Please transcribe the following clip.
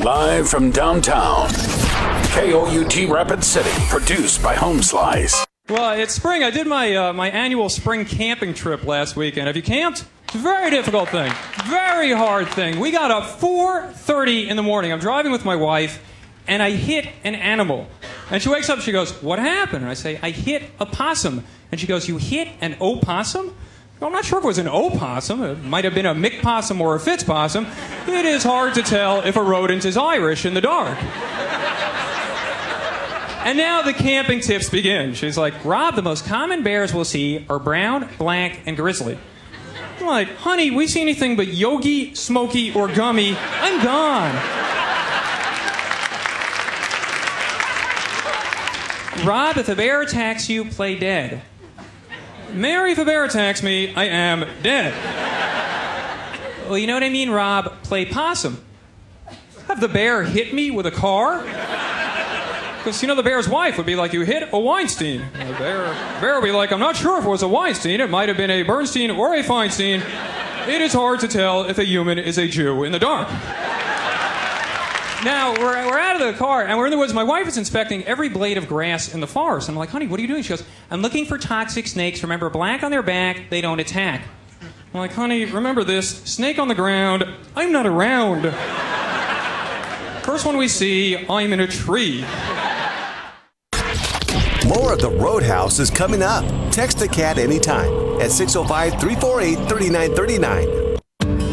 Live from downtown, KOUT Rapid City, produced by Home Slice. Well, it's spring. I did my my annual spring camping trip last weekend. Have you camped? It's a very difficult thing. Very hard thing. We got up 4:30 in the morning. I'm driving with my wife, and I hit an animal. And she wakes up and she goes, "What happened?" And I say, "I hit a possum." And she goes, "You hit an opossum?" Well, I'm not sure if it was an opossum. It might have been a McPossum or a Fitzpossum. It is hard to tell if a rodent is Irish in the dark. And now the camping tips begin. She's like, "Rob, the most common bears we'll see are brown, black, and grizzly." I'm like, "Honey, we see anything but Yogi, Smokey, or Gummy. I'm gone." "Rob, if a bear attacks you, play dead." "Mary, if a bear attacks me, I am dead." "Well, you know what I mean, Rob. Play possum." "Have the bear hit me with a car?" Because, you know, the bear's wife would be like, "You hit a Weinstein." And the bear would be like, "I'm not sure if it was a Weinstein. It might have been a Bernstein or a Feinstein. It is hard to tell if a human is a Jew in the dark." Now, we're out of the car, and we're in the woods. My wife is inspecting every blade of grass in the forest. I'm like, "Honey, what are you doing?" She goes, "I'm looking for toxic snakes. Remember, black on their back, they don't attack." I'm like, "Honey, remember this. Snake on the ground, I'm not around. First one we see, I'm in a tree." More of the Roadhouse is coming up. Text the cat anytime at 605-348-3939